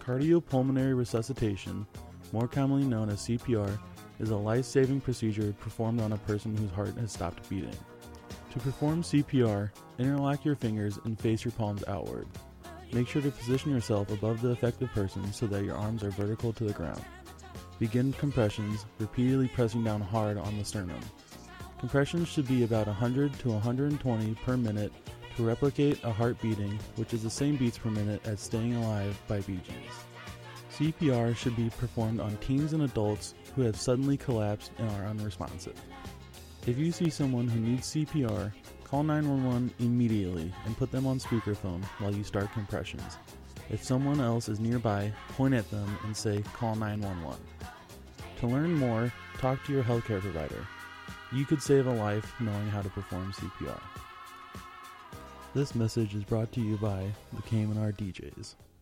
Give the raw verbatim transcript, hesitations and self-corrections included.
Cardiopulmonary resuscitation, more commonly known as C P R, is a life-saving procedure performed on a person whose heart has stopped beating. To perform C P R, interlock your fingers and face your palms outward. Make sure to position yourself above the affected person so that your arms are vertical to the ground. Begin compressions, repeatedly pressing down hard on the sternum. Compressions should be about one hundred to one hundred twenty per minute to replicate a heart beating, which is the same beats per minute as Staying Alive by Bee Gees. C P R should be performed on teens and adults who have suddenly collapsed and are unresponsive. If you see someone who needs C P R, call nine one one immediately and put them on speakerphone while you start compressions. If someone else is nearby, point at them and say, "Call nine one one." To learn more, talk to your healthcare provider. You could save a life knowing how to perform C P R. This message is brought to you by the Cayman R D Js.